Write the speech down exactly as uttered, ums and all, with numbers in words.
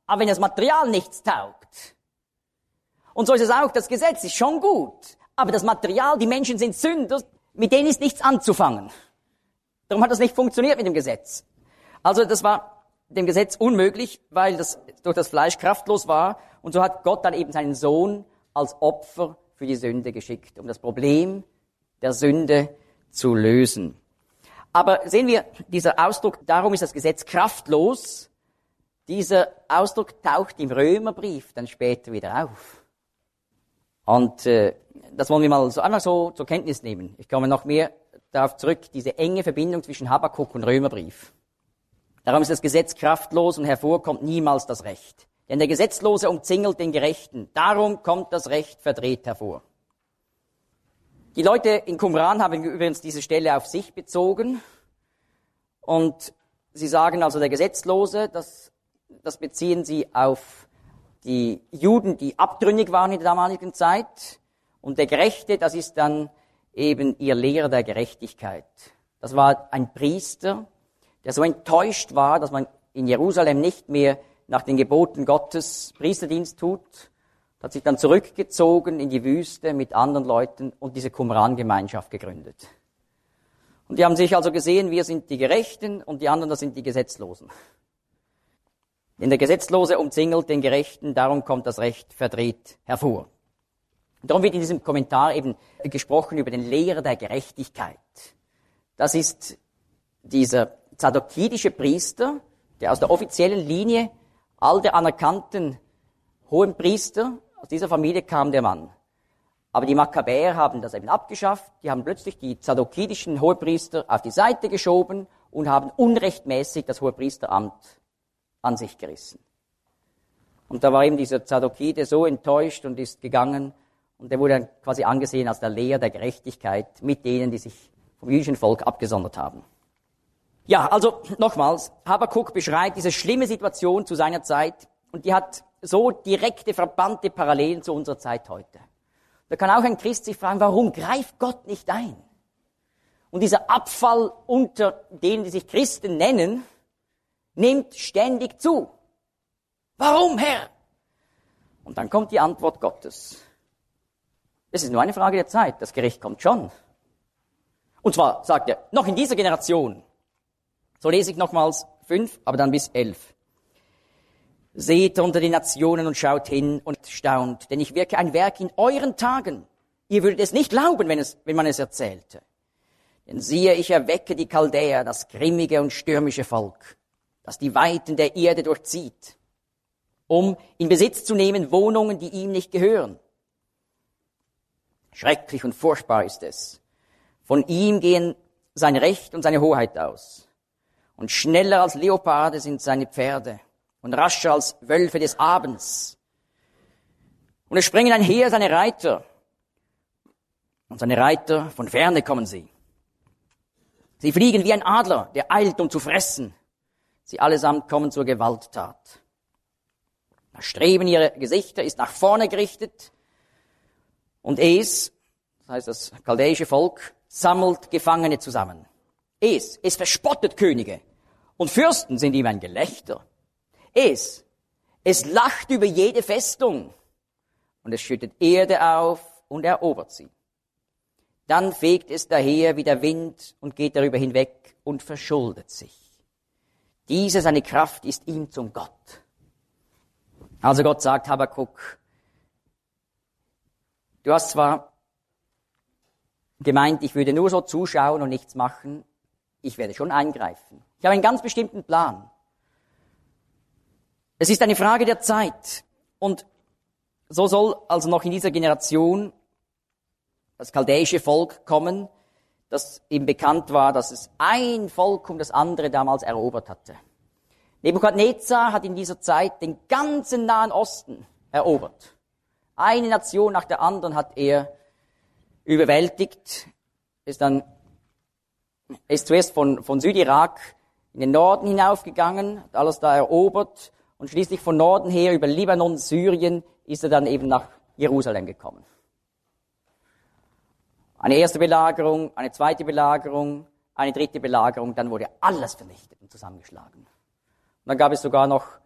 Aber wenn das Material nichts taugt, und so ist es auch, das Gesetz ist schon gut, aber das Material, die Menschen sind Sünder, mit denen ist nichts anzufangen. Darum hat das nicht funktioniert mit dem Gesetz. Also das war dem Gesetz unmöglich, weil das durch das Fleisch kraftlos war. Und so hat Gott dann eben seinen Sohn als Opfer für die Sünde geschickt, um das Problem der Sünde zu lösen. Aber sehen wir, dieser Ausdruck, darum ist das Gesetz kraftlos, dieser Ausdruck taucht im Römerbrief dann später wieder auf. Und äh, das wollen wir mal so einfach so zur Kenntnis nehmen. Ich komme noch mehr darauf zurück, diese enge Verbindung zwischen Habakuk und Römerbrief. Darum ist das Gesetz kraftlos und hervorkommt niemals das Recht. Denn der Gesetzlose umzingelt den Gerechten. Darum kommt das Recht verdreht hervor. Die Leute in Qumran haben übrigens diese Stelle auf sich bezogen. Und sie sagen also, der Gesetzlose, das, das beziehen sie auf die Juden, die abtrünnig waren in der damaligen Zeit. Und der Gerechte, das ist dann eben ihr Lehrer der Gerechtigkeit. Das war ein Priester, der so enttäuscht war, dass man in Jerusalem nicht mehr nach den Geboten Gottes Priesterdienst tut, hat sich dann zurückgezogen in die Wüste mit anderen Leuten und diese Qumran-Gemeinschaft gegründet. Und die haben sich also gesehen, wir sind die Gerechten und die anderen, das sind die Gesetzlosen. Denn der Gesetzlose umzingelt den Gerechten, darum kommt das Recht verdreht hervor. Und darum wird in diesem Kommentar eben gesprochen über den Lehrer der Gerechtigkeit. Das ist dieser zadokidische Priester, der aus der offiziellen Linie all der anerkannten Hohenpriester, aus dieser Familie kam der Mann. Aber die Makkabäer haben das eben abgeschafft, die haben plötzlich die zadokidischen Hohepriester auf die Seite geschoben und haben unrechtmäßig das Hohepriesteramt an sich gerissen. Und da war eben dieser Zadokide so enttäuscht und ist gegangen und der wurde dann quasi angesehen als der Lehrer der Gerechtigkeit mit denen, die sich vom jüdischen Volk abgesondert haben. Ja, also nochmals, Habakuk beschreibt diese schlimme Situation zu seiner Zeit und die hat so direkte, verbannte Parallelen zu unserer Zeit heute. Da kann auch ein Christ sich fragen, warum greift Gott nicht ein? Und dieser Abfall unter denen, die sich Christen nennen, nimmt ständig zu. Warum, Herr? Und dann kommt die Antwort Gottes. Es ist nur eine Frage der Zeit, das Gericht kommt schon. Und zwar, sagt er, noch in dieser Generation. So lese ich nochmals fünf, aber dann bis elf. Seht unter die Nationen und schaut hin und staunt, denn ich wirke ein Werk in euren Tagen. Ihr würdet es nicht glauben, wenn, es, wenn man es erzählte. Denn siehe, ich erwecke die Chaldäer, das grimmige und stürmische Volk, das die Weiten der Erde durchzieht, um in Besitz zu nehmen Wohnungen, die ihm nicht gehören. Schrecklich und furchtbar ist es. Von ihm gehen sein Recht und seine Hoheit aus. Und schneller als Leoparde sind seine Pferde und rascher als Wölfe des Abends. Und es springen einher seine Reiter. Und seine Reiter, von ferne kommen sie. Sie fliegen wie ein Adler, der eilt, um zu fressen. Sie allesamt kommen zur Gewalttat. Das Streben ihrer Gesichter ist nach vorne gerichtet. Und es, das heißt das chaldäische Volk, sammelt Gefangene zusammen. Es, es verspottet Könige und Fürsten sind ihm ein Gelächter. Es, es lacht über jede Festung und es schüttet Erde auf und erobert sie. Dann fegt es daher wie der Wind und geht darüber hinweg und verschuldet sich. Diese seine Kraft ist ihm zum Gott. Also Gott sagt Habakuk, du hast zwar gemeint, ich würde nur so zuschauen und nichts machen, ich werde schon eingreifen. Ich habe einen ganz bestimmten Plan. Es ist eine Frage der Zeit. Und so soll also noch in dieser Generation das chaldäische Volk kommen, das ihm bekannt war, dass es ein Volk um das andere damals erobert hatte. Nebukadnezar hat in dieser Zeit den ganzen Nahen Osten erobert. Eine Nation nach der anderen hat er überwältigt, ist dann Er ist zuerst von, von Südirak in den Norden hinaufgegangen, hat alles da erobert und schließlich von Norden her über Libanon, Syrien ist er dann eben nach Jerusalem gekommen. Eine erste Belagerung, eine zweite Belagerung, eine dritte Belagerung, dann wurde alles vernichtet und zusammengeschlagen. Und dann gab es sogar noch